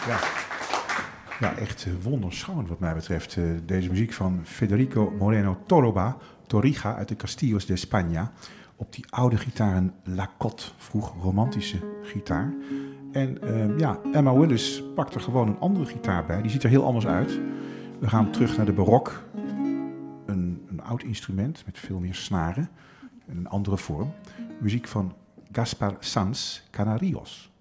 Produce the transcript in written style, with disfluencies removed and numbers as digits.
Ja. Ja, echt wonderschoon wat mij betreft. Deze muziek van Federico Moreno Torrija uit de Castillos de España. Op die oude gitaar, een Lacotte, vroeg romantische gitaar. En Emma Willis pakt er gewoon een andere gitaar bij. Die ziet er heel anders uit. We gaan terug naar de barok. Een oud instrument met veel meer snaren. En een andere vorm. Muziek van Gaspar Sanz Canarios.